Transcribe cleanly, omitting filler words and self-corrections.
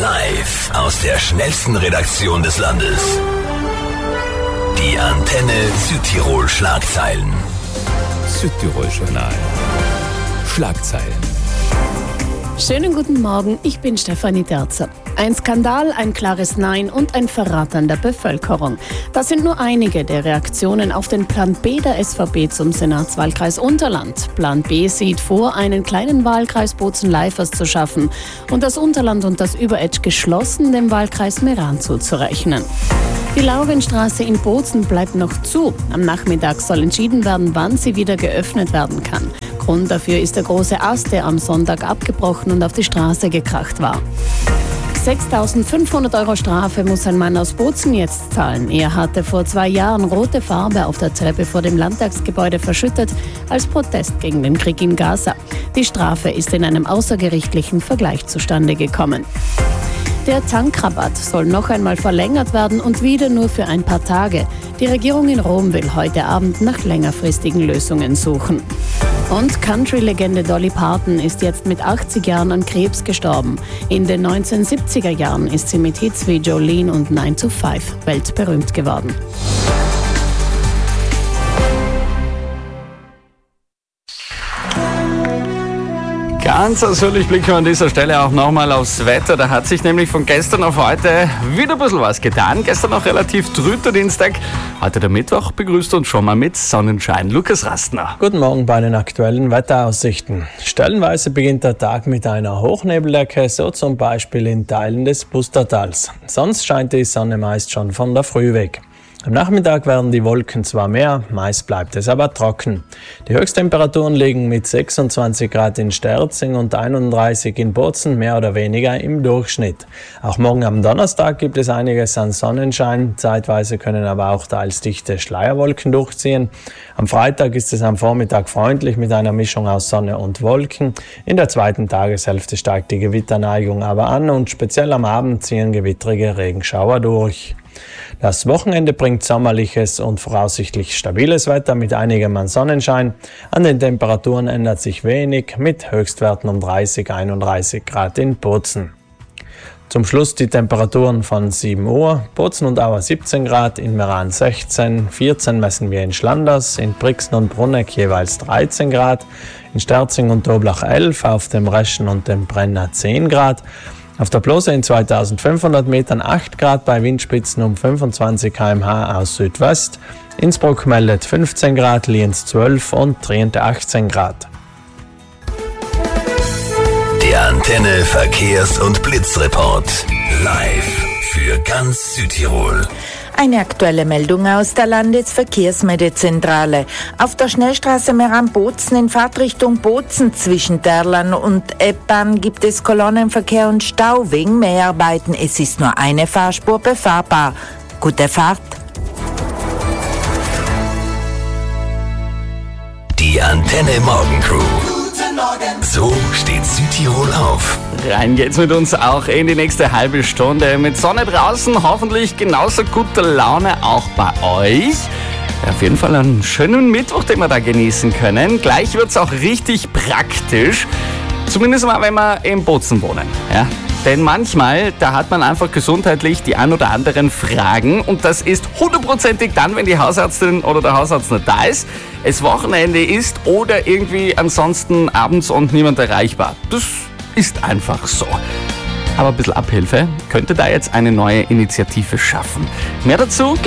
Live aus der schnellsten Redaktion des Landes. Die Antenne Südtirol Schlagzeilen. Südtirol Journal. Schlagzeilen. Schönen guten Morgen, ich bin Stefanie Terzer. Ein Skandal, ein klares Nein und ein Verrat an der Bevölkerung. Das sind nur einige der Reaktionen auf den Plan B der SVP zum Senatswahlkreis Unterland. Plan B sieht vor, einen kleinen Wahlkreis Bozen-Leifers zu schaffen und das Unterland und das Überetsch geschlossen dem Wahlkreis Meran zuzurechnen. Die Laugenstraße in Bozen bleibt noch zu. Am Nachmittag soll entschieden werden, wann sie wieder geöffnet werden kann. Grund dafür ist der große Ast, der am Sonntag abgebrochen und auf die Straße gekracht war. 6.500 € Strafe muss ein Mann aus Bozen jetzt zahlen. Er hatte vor 2 Jahren rote Farbe auf der Treppe vor dem Landtagsgebäude verschüttet, als Protest gegen den Krieg in Gaza. Die Strafe ist in einem außergerichtlichen Vergleich zustande gekommen. Der Tankrabatt soll noch einmal verlängert werden und wieder nur für ein paar Tage. Die Regierung in Rom will heute Abend nach längerfristigen Lösungen suchen. Und Country-Legende Dolly Parton ist jetzt mit 80 Jahren an Krebs gestorben. In den 1970er Jahren ist sie mit Hits wie Jolene und 9 to 5 weltberühmt geworden. Ganz ausführlich blicken wir an dieser Stelle auch nochmal aufs Wetter. Da hat sich nämlich von gestern auf heute wieder ein bisschen was getan. Gestern noch relativ trüber Dienstag. Heute der Mittwoch begrüßt uns schon mal mit Sonnenschein. Lukas Rastner. Guten Morgen bei den aktuellen Wetteraussichten. Stellenweise beginnt der Tag mit einer Hochnebellecke, so zum Beispiel in Teilen des Pustertals. Sonst scheint die Sonne meist schon von der Früh weg. Am Nachmittag werden die Wolken zwar mehr, meist bleibt es aber trocken. Die Höchsttemperaturen liegen mit 26 Grad in Sterzing und 31 in Bozen mehr oder weniger im Durchschnitt. Auch morgen am Donnerstag gibt es einiges an Sonnenschein, zeitweise können aber auch teils dichte Schleierwolken durchziehen. Am Freitag ist es am Vormittag freundlich mit einer Mischung aus Sonne und Wolken. In der zweiten Tageshälfte steigt die Gewitterneigung aber an und speziell am Abend ziehen gewittrige Regenschauer durch. Das Wochenende bringt sommerliches und voraussichtlich stabiles Wetter mit einigem an Sonnenschein. An den Temperaturen ändert sich wenig, mit Höchstwerten um 30-31 Grad in Bozen. Zum Schluss die Temperaturen von 7 Uhr. Bozen und Auer 17 Grad, in Meran 16, 14 messen wir in Schlanders, in Brixen und Bruneck jeweils 13 Grad, in Sterzing und Toblach 11, auf dem Reschen und dem Brenner 10 Grad. Auf der Plose in 2500 Metern 8 Grad bei Windspitzen um 25 km/h aus Südwest. Innsbruck meldet 15 Grad, Lienz 12 und Trient 18 Grad. Der Antenne Verkehrs- und Blitzreport. Live für ganz Südtirol. Eine aktuelle Meldung aus der Landesverkehrsmeldezentrale. Auf der Schnellstraße Meran-Bozen in Fahrtrichtung Bozen zwischen Derlan und Eppan gibt es Kolonnenverkehr und Stau wegen Mäharbeiten. Es ist nur eine Fahrspur befahrbar. Gute Fahrt. Die Antenne Morgencrew. Guten Morgen. So steht Südtirol auf. Rein geht's mit uns auch in die nächste halbe Stunde. Mit Sonne draußen, hoffentlich genauso guter Laune auch bei euch. Auf jeden Fall einen schönen Mittwoch, den wir da genießen können. Gleich wird's auch richtig praktisch. Zumindest mal, wenn wir in Bozen wohnen. Ja? Denn manchmal, da hat man einfach gesundheitlich die ein oder anderen Fragen und das ist 100%ig dann, wenn die Hausärztin oder der Hausarzt nicht da ist, es Wochenende ist oder irgendwie ansonsten abends und niemand erreichbar. Das ist einfach so. Aber ein bisschen Abhilfe könnte da jetzt eine neue Initiative schaffen. Mehr dazu